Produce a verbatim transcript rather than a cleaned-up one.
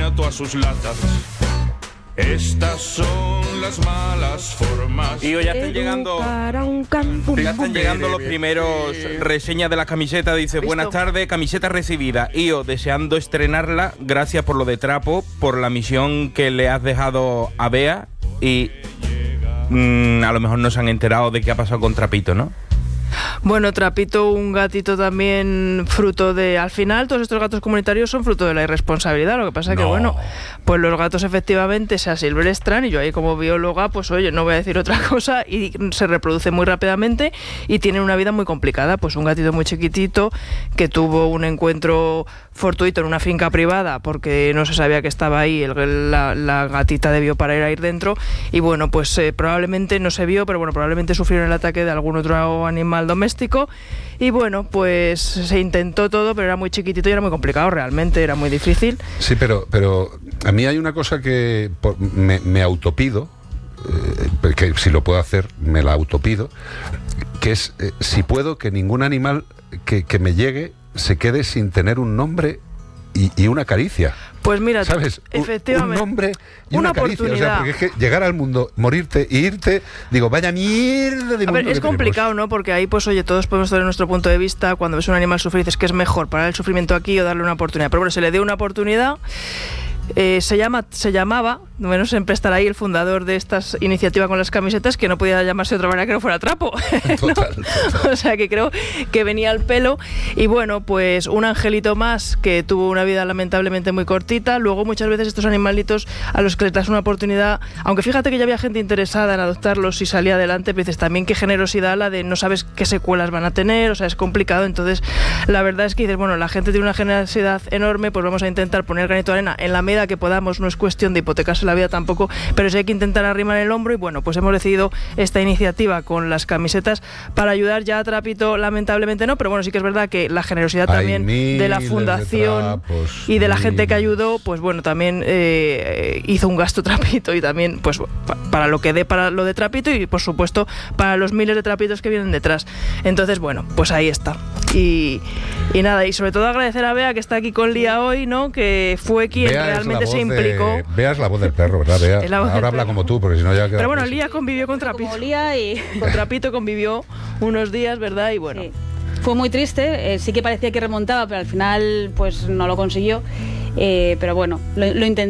a sus latas. Estas son las malas formas. Y hoy ya están llegando Ya están llegando los primeros reseñas de la camiseta. Dice, buenas tardes, camiseta recibida. Io, deseando estrenarla, gracias por lo de Trapo, por la misión que le has dejado a Bea. Y mmm, a lo mejor no se han enterado de qué ha pasado con Trapito, ¿no? Bueno, Trapito, un gatito también fruto de... Al final, todos estos gatos comunitarios son fruto de la irresponsabilidad. Lo que pasa es no. que, bueno, pues los gatos efectivamente se asilvestran y yo ahí como bióloga, pues oye, no voy a decir otra cosa, y se reproducen muy rápidamente y tienen una vida muy complicada. Pues un gatito muy chiquitito que tuvo un encuentro fortuito en una finca privada porque no se sabía que estaba ahí, el, la, la gatita debió para ir a ir dentro y bueno, pues eh, probablemente no se vio, pero bueno, probablemente sufrieron el ataque de algún otro animal doméstico y bueno, pues se intentó todo, pero era muy chiquitito y era muy complicado, realmente era muy difícil. Sí, pero, pero a mí hay una cosa que por, me, me autopido, eh, porque si lo puedo hacer, me la autopido, que es, eh, si puedo, que ningún animal que, que me llegue se quede sin tener un nombre y, y una caricia. Pues mira, ¿sabes? Efectivamente. Un nombre y una, una caricia. O sea, porque es que llegar al mundo, morirte e irte, digo, vaya mierda de mundo. A ver, es complicado, tenemos. ¿no? Porque ahí, pues oye, todos podemos tener nuestro punto de vista. Cuando ves un animal sufrir, dices que es mejor parar el sufrimiento aquí o darle una oportunidad. Pero bueno, se le dio una oportunidad. Eh, se llama, se llamaba, bueno, siempre estará ahí el fundador de esta iniciativa con las camisetas, que no podía llamarse de otra manera que no fuera Trapo. Total, ¿no? total. O sea que creo que venía al pelo. Y bueno, pues un angelito más que tuvo una vida lamentablemente muy cortita. Luego muchas veces estos animalitos a los que les das una oportunidad, aunque fíjate que ya había gente interesada en adoptarlos y salía adelante, pero dices también qué generosidad la de no sabes qué secuelas van a tener, o sea, es complicado. Entonces la verdad es que dices, bueno, la gente tiene una generosidad enorme, pues vamos a intentar poner granito de arena en la medida que podamos, no es cuestión de hipotecarse la vida tampoco, pero sí hay que intentar arrimar el hombro y bueno, pues hemos decidido esta iniciativa con las camisetas para ayudar. Ya a Trapito lamentablemente no, pero bueno, sí que es verdad que la generosidad hay también de la fundación de trapos, y de la miles. gente que ayudó, pues bueno, también eh, hizo un gasto Trapito y también pues pa, para lo que dé para lo de Trapito y por supuesto para los miles de trapitos que vienen detrás. Entonces bueno, pues ahí está. Y, y nada, y sobre todo agradecer a Bea que está aquí con Lía hoy, ¿no? Que fue quien Bea realmente se implicó. De, Bea es la voz del perro, ¿verdad? Bea, ahora habla como tú, porque si no ya queda. Pero bueno, prisa. Lía convivió con Trapito. Como Lía y... Con Trapito convivió unos días, ¿verdad? Y bueno. Sí. Fue muy triste, eh, sí que parecía que remontaba, pero al final pues no lo consiguió. Eh, pero bueno, lo, lo intenté.